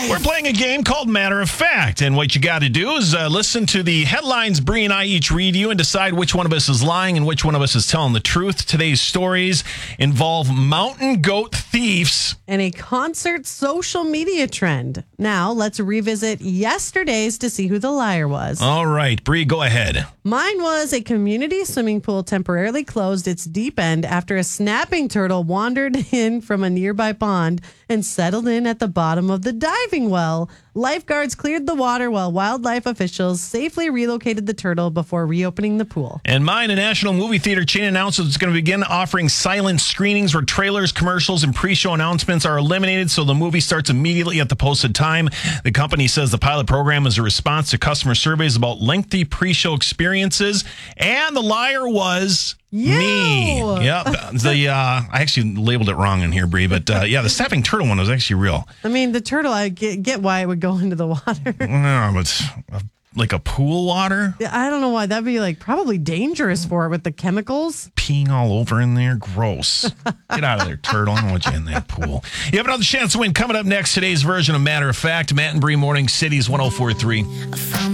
We're playing a game called Matter of Fact, and what you got to do is listen to the headlines Bree and I each read you and decide which one of us is lying and which one of us is telling the truth. Today's stories involve mountain goat thieves and a concert social media trend. Now, let's revisit yesterday's to see who the liar was. All right, Bree, go ahead. Mine was a community swimming pool temporarily closed its deep end after a snapping turtle wandered in from a nearby pond and settled in at the bottom of the diving well. Lifeguards cleared the water while wildlife officials safely relocated the turtle before reopening the pool. And mine, a national movie theater chain announces it's going to begin offering silent screenings where trailers, commercials, and pre-show announcements are eliminated so the movie starts immediately at the posted time. The company says the pilot program is a response to customer surveys about lengthy pre-show experiences. And the liar was... me. Yep. I actually labeled it wrong in here, Bree, but the snapping turtle one was actually real. I mean, the turtle, I get why it would go into the water. No, but like a pool water? I don't know why. That'd be probably dangerous for it with the chemicals. Peeing all over in there. Gross. Get out of there, turtle. I don't want you in that pool. You have another chance to win coming up next. Today's version of Matter of Fact. Matt and Bree Morning Cities 104.3.